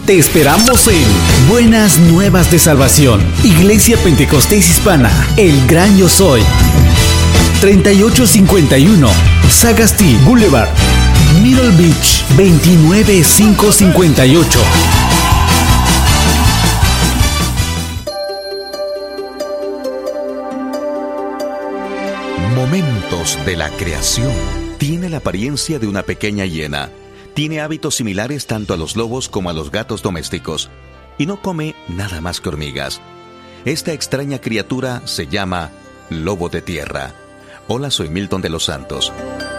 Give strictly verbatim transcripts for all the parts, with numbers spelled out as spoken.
Te esperamos en Buenas Nuevas de Salvación, Iglesia Pentecostés Hispana, El Gran Yo Soy, treinta y ocho cincuenta y uno Sagasti Boulevard, Middle Beach, veintinueve mil quinientos cincuenta y ocho. Momentos de la creación. Tiene la apariencia de una pequeña hiena. Tiene hábitos similares tanto a los lobos como a los gatos domésticos. Y no come nada más que hormigas. Esta extraña criatura se llama lobo de tierra. Hola, soy Milton de los Santos.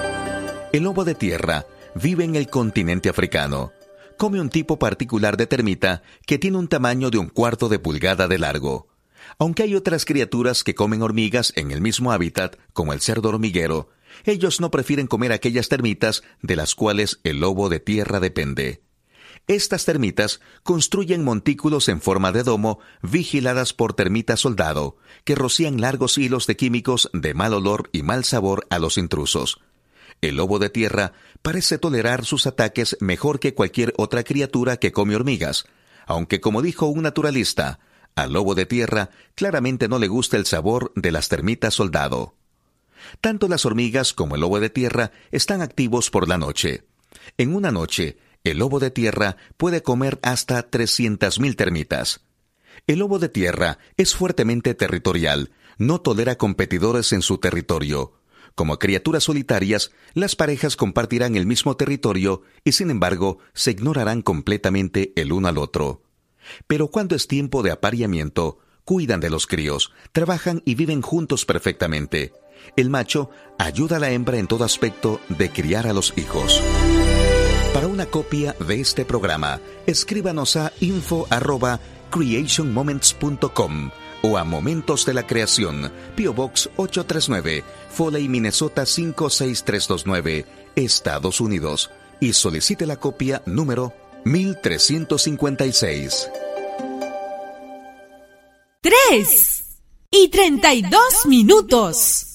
El lobo de tierra vive en el continente africano. Come un tipo particular de termita que tiene un tamaño de un cuarto de pulgada de largo. Aunque hay otras criaturas que comen hormigas en el mismo hábitat, como el cerdo hormiguero, ellos no prefieren comer aquellas termitas de las cuales el lobo de tierra depende. Estas termitas construyen montículos en forma de domo vigiladas por termitas soldado, que rocían largos hilos de químicos de mal olor y mal sabor a los intrusos. El lobo de tierra parece tolerar sus ataques mejor que cualquier otra criatura que come hormigas, aunque, como dijo un naturalista, al lobo de tierra claramente no le gusta el sabor de las termitas soldado. Tanto las hormigas como el lobo de tierra están activos por la noche. En una noche, el lobo de tierra puede comer hasta trescientas mil termitas. El lobo de tierra es fuertemente territorial, no tolera competidores en su territorio. Como criaturas solitarias, las parejas compartirán el mismo territorio y, sin embargo, se ignorarán completamente el uno al otro. Pero cuando es tiempo de apareamiento, cuidan de los críos, trabajan y viven juntos perfectamente. El macho ayuda a la hembra en todo aspecto de criar a los hijos. Para una copia de este programa, escríbanos a info arroba creation moments punto com o a Momentos de la Creación, P O Box ocho tres nueve, Foley, Minnesota cinco seis tres dos nueve, Estados Unidos, y solicite la copia número mil trescientos cincuenta y seis. Tres y treinta y dos minutos.